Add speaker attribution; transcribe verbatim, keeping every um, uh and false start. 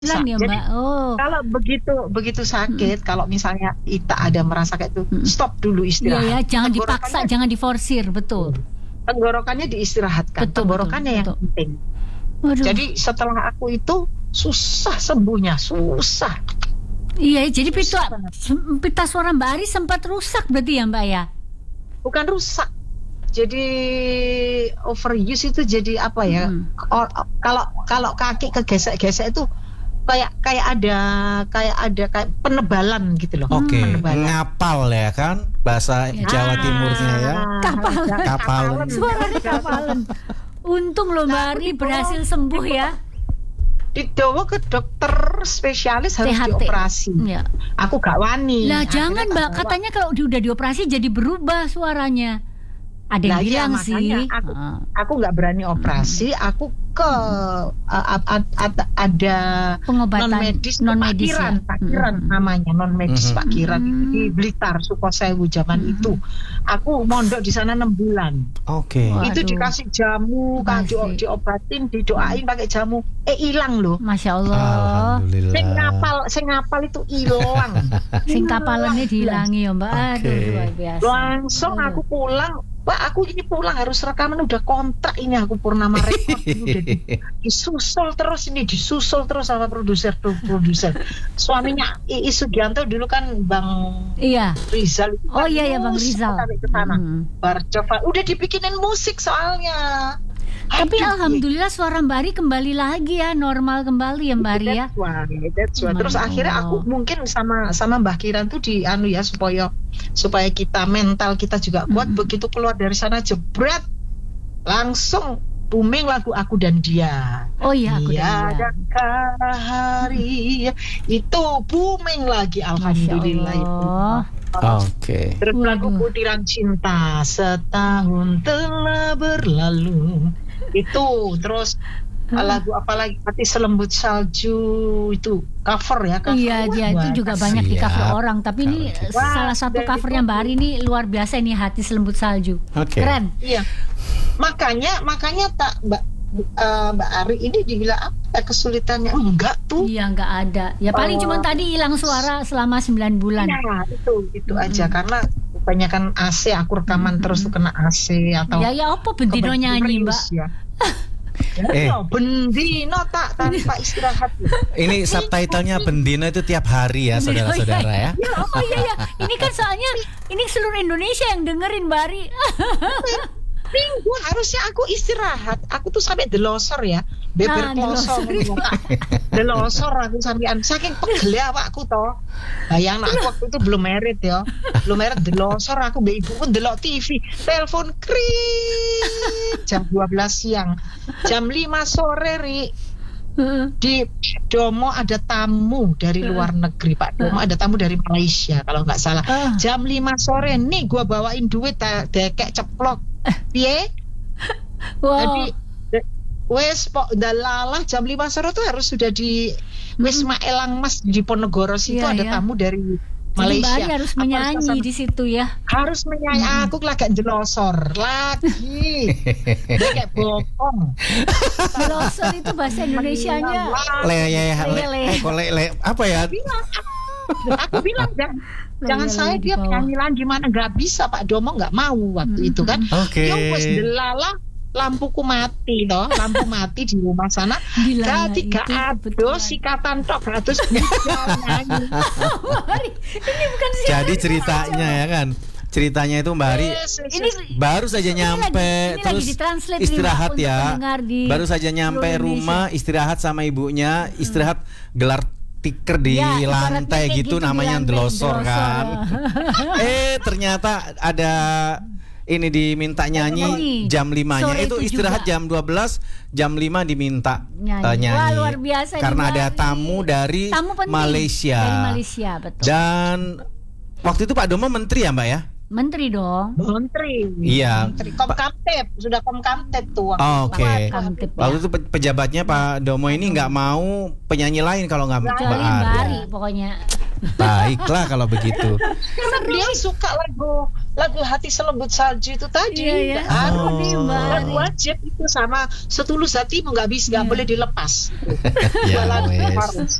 Speaker 1: Pelan ya,
Speaker 2: Jadi,
Speaker 1: Mbak. Oh.
Speaker 2: kalau begitu begitu sakit, hmm. kalau misalnya Ita ada merasa kayak itu, hmm. stop dulu istirahat.
Speaker 1: Iya ya, jangan dipaksa, jangan diforsir, betul.
Speaker 2: Tenggorokannya diistirahatkan,
Speaker 1: betul,
Speaker 2: tenggorokannya
Speaker 1: betul,
Speaker 2: yang
Speaker 1: betul.
Speaker 2: penting.
Speaker 1: Waduh.
Speaker 2: Jadi setelah aku itu susah sembuhnya, susah.
Speaker 1: Iya, jadi pita, pita suara Mbak Ari sempat rusak berarti ya, Mbak ya?
Speaker 2: Bukan rusak. Jadi overuse itu jadi apa ya? Hmm. Or, kalau kalau kaki kegesek-gesek itu kayak kayak ada kayak ada kayak penebalan gitu loh.
Speaker 3: Oke, okay. Ngapal ya kan bahasa ya. Jawa Timurnya ya.
Speaker 1: Kapalan.
Speaker 3: Kapalan.
Speaker 1: Suaranya kapalan. Untung loh Mbak Ari berhasil sembuh ya.
Speaker 2: Dibawa ke dokter spesialis harus T H T. Dioperasi. Ya. Aku gak wani.
Speaker 1: Lah jangan Mbak, katanya kalau udah dioperasi jadi berubah suaranya. Ada yang nah, bilang
Speaker 2: ya,
Speaker 1: sih.
Speaker 2: Aku aku nggak berani operasi. Hmm. Aku ke uh, uh, uh, uh, ada
Speaker 1: pengobatan
Speaker 2: non medis,
Speaker 1: non medis
Speaker 2: Pakiran,
Speaker 1: ya?
Speaker 2: Pakiran hmm. namanya non medis hmm. Pakiran hmm. di Blitar, Sukosewu zaman hmm. itu. Aku mondok di sana enam bulan.
Speaker 3: Oke. Okay.
Speaker 2: Itu dikasih jamu, kan di, diobatin, didoain pakai jamu. Eh hilang loh.
Speaker 1: Masya Allah.
Speaker 3: Alhamdulillah.
Speaker 2: Sing ngapal, sing ngapal itu hilang.
Speaker 1: Sing kapalannya dihilangi ya Mbak.
Speaker 3: Okay.
Speaker 1: Aduh luar biasa.
Speaker 2: Langsung aku pulang. Pak, aku ini pulang harus rekaman, udah kontrak ini aku Purnama Record ini udah di, disusul terus ini disusul terus sama produser produser suaminya Iis Sugianto dulu kan Bang
Speaker 1: iya.
Speaker 2: Rizal.
Speaker 1: Oh iya ya Bang Rizal.
Speaker 2: Ke sana. Hmm. Barcoba udah dibikinin musik soalnya.
Speaker 1: Tapi aduh, alhamdulillah suara Mbak Ari kembali lagi ya, normal kembali ya Mbak Ari ya.
Speaker 2: That's why, that's why. Terus oh. akhirnya aku mungkin sama sama Mbah Kiran tuh di anu ya supaya supaya kita mental kita juga kuat. Mm-hmm. Begitu keluar dari sana jebret langsung booming lagu Aku dan Dia.
Speaker 1: Oh iya, Aku dan Dia.
Speaker 2: Hari itu booming lagi, alhamdulillah itu.
Speaker 3: Oke. Okay.
Speaker 2: Terus lagu Butiran Cinta setahun telah berlalu. Itu terus hmm. lagu apa lagi Hati Selembut Salju itu cover ya cover.
Speaker 1: Iya dia itu juga siap. Banyak di cover orang tapi ini wah, salah satu covernya Mbak Ari ini luar biasa ini Hati Selembut Salju.
Speaker 3: Okay.
Speaker 1: Keren.
Speaker 2: Iya. Makanya makanya tak Mbak uh, Mbak Ari ini dibilang apa kesulitannya enggak tuh.
Speaker 1: Iya enggak ada. Ya paling uh, cuma tadi hilang suara selama sembilan bulan.
Speaker 2: Iya itu itu hmm. aja karena kebanyakan A C aku rekaman hmm. terus tuh kena A C atau
Speaker 1: ya ya apa bendino nyanyi Mbak
Speaker 2: ya. Ya, eh. bendino tak tanpa istirahat.
Speaker 3: Ini subtitlenya bendino itu tiap hari ya saudara-saudara ya.
Speaker 1: Ya oh iya ya ini kan soalnya ini seluruh Indonesia yang dengerin Mbak Ari.
Speaker 2: Minggu harusnya aku istirahat. Aku tuh sampai delosor ya, beber pelosor, delosor aku sampean saking pegel awakku toh. Bayang aku waktu itu belum merit ya, belum merit delosor aku mbek ibuku ndelok T V, telepon kring jam dua belas siang, jam lima sore ri. Di Domo ada tamu dari luar negeri Pak Domo ada tamu dari Malaysia kalau nggak salah. Jam lima sore nih gua bawain duit dekek ceplok. Piye?
Speaker 1: Wow.
Speaker 2: Jadi wes pok dalalah jam lima sore tuh harus sudah di wes hmm. Maelang Mas di Ponegoro situ yeah, ada yeah. tamu dari Malaysia.
Speaker 1: Jadi harus menyanyi di situ ya.
Speaker 2: Harus menyanyi. Hmm. Aku lagi jelosor lagi. Kayak bokong.
Speaker 1: Jelosor itu bahasa Indonesianya.
Speaker 3: Le le le. Kok le le apa ya?
Speaker 2: Aku bilang jangan, jangan saya dia nyanyi lagi gimana nggak bisa Pak Domo nggak mau waktu hmm. itu kan.
Speaker 3: Oke. Okay.
Speaker 2: Yang wes delala lampuku mati toh, lampu mati di rumah sana. Jadi gak ada sikatan tok terus nyanyi.
Speaker 1: Ini bukan sih.
Speaker 3: Jadi ceritanya ya kan. Ceritanya itu Mbak Ari yes, yes, yes. ini baru saja ini nyampe lagi, ini terus istirahat ya. Baru saja nyampe rumah istirahat sama ibunya, istirahat gelar tiker di ya, lantai gitu, gitu namanya delosor kan. eh ternyata ada ini diminta nyanyi, nyanyi. jam limanya itu, itu istirahat juga. Jam dua belas jam lima diminta nyanyi, uh, nyanyi.
Speaker 1: Wah, luar biasa
Speaker 3: karena ada tamu dari
Speaker 1: tamu
Speaker 3: Malaysia.
Speaker 1: Dari Malaysia betul.
Speaker 3: Dan waktu itu Pak Domo menteri ya Mbak ya?
Speaker 1: Menteri dong.
Speaker 2: Menteri.
Speaker 3: Iya.
Speaker 2: Menteri Komkamtib, sudah Komkamtib tuh.
Speaker 3: Oh, oke. Okay.
Speaker 1: Ya.
Speaker 3: Waktu itu pejabatnya Pak Domo ini nggak mau penyanyi lain kalau nggak Mbak Ari.
Speaker 1: Pokoknya.
Speaker 3: Baiklah kalau begitu.
Speaker 2: Karena beliau suka lagu lagu Hati Selembut Salju itu tadi.
Speaker 1: Iya, ya.
Speaker 2: Oh.
Speaker 1: Lagu
Speaker 2: wajib itu sama Setulus Hatimu nggak bisa, nggak yeah. boleh dilepas.
Speaker 3: Ya,